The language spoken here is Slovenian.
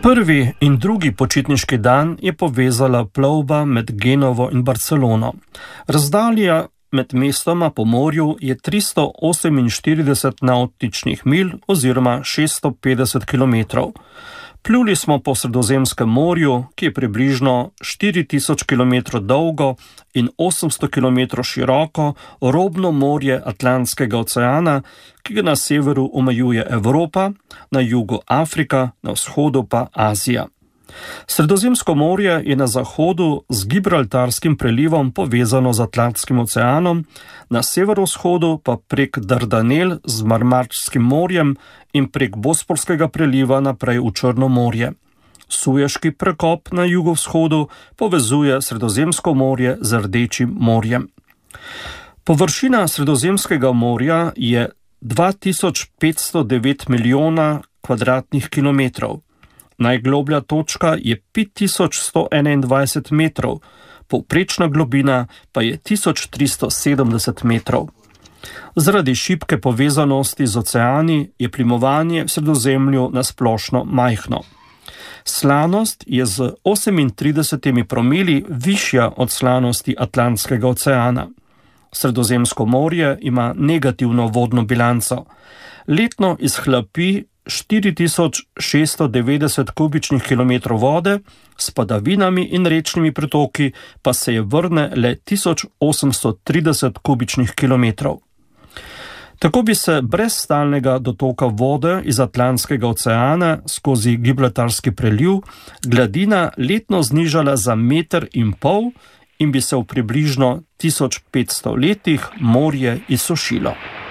Prvi in drugi počitniški dan je povezala plovba med Genovo in Barcelono. Razdalja med mestoma po morju je 348 nautičnih milj oziroma 650 km. Pluli smo po Sredozemskem morju, ki je približno 4000 km dolgo in 800 km široko, robno morje Atlantskega oceana, ki ga na severu omejuje Evropa, na jugu Afrika, na vzhodu pa Azija. Sredozemsko morje je na zahodu z Gibraltarskim prelivom povezano z Atlantskim oceanom, na severovzhodu pa prek Dardanel z Marmarskim morjem in prek Bosporskega preliva naprej v Črno morje. Suješki prekop na jugovzhodu povezuje Sredozemsko morje z Rdečim morjem. Površina Sredozemskega morja je 2509 milijona kvadratnih kilometrov. Najgloblja točka je 5121 metrov, povprečna globina pa je 1370 metrov. Zaradi šibke povezanosti z oceani je plimovanje v Sredozemlju nasplošno majhno. Slanost je z 38 promili višja od slanosti Atlantskega oceana. Sredozemsko morje ima negativno vodno bilanco. Letno izhlapi 4690 kubičnih kilometrov vode, s padavinami in rečnimi pretoki pa se je vrne le 1830 kubičnih kilometrov. Tako bi se brez stalnega dotoka vode iz Atlantskega oceana skozi Gibraltarski preliv gladina letno znižala za 1,5 metra in bi se v približno 1500 letih morje izsušilo.